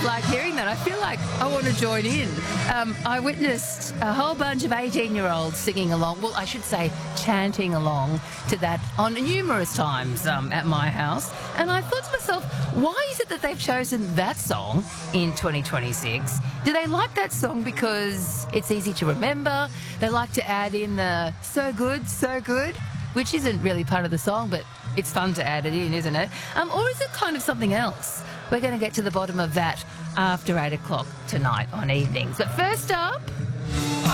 like hearing that. I feel like I want to join in. I witnessed a whole bunch of 18-year-olds singing along, well, I should say chanting along to that on numerous times at my house. And I thought to myself, why is it that they've chosen that song in 2026? Do they like that song because it's easy to remember? They like to add in the so good, which isn't really part of the song, but it's fun to add it in, isn't it? Or is it kind of something else? We're going to get to the bottom of that after 8 o'clock tonight on Evenings. But first up,